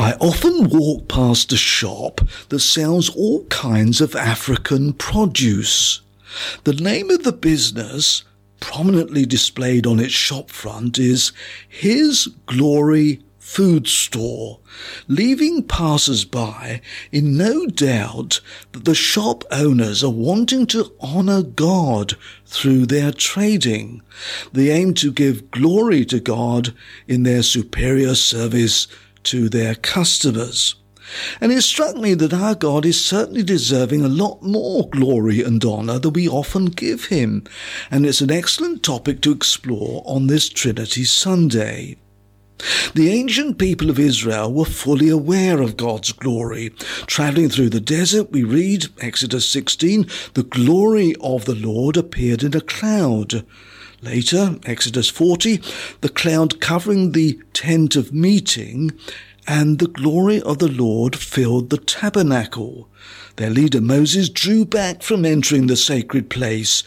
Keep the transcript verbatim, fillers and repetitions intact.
I often walk past a shop that sells all kinds of African produce. The name of the business, prominently displayed on its shop front, is His Glory Food Store, leaving passers-by in no doubt that the shop owners are wanting to honour God through their trading. They aim to give glory to God in their superior service to their customers. And it struck me that our God is certainly deserving a lot more glory and honour than we often give him, and it's an excellent topic to explore on this Trinity Sunday. The ancient people of Israel were fully aware of God's glory. Travelling through the desert, we read, Exodus sixteen, the glory of the Lord appeared in a cloud. Later, Exodus forty, the cloud covering the tent of meeting, and the glory of the Lord filled the tabernacle. Their leader Moses drew back from entering the sacred place